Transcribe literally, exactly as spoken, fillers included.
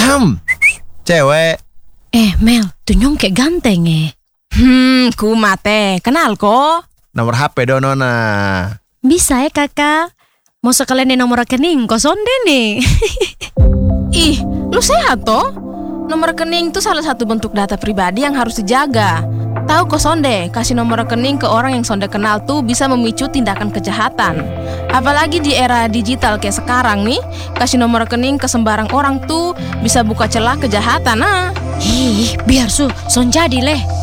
Cewek. Eh Mel, tuh nyong kayak ganteng eh. Hmm, ku mate, kenal kok. Nomor H P do nona. Bisa ya kakak. Mau sekalian nih nomor rekening, kok sonde nih. Ih, lu sehat toh? Nomor rekening itu salah satu bentuk data pribadi yang harus dijaga. Tahu kok sonde, kasih nomor rekening ke orang yang sonde kenal tuh bisa memicu tindakan kejahatan. Apalagi di era digital kayak sekarang nih, kasih nomor rekening ke sembarang orang tuh bisa buka celah kejahatan nah. Ih, biar su, son jadi leh.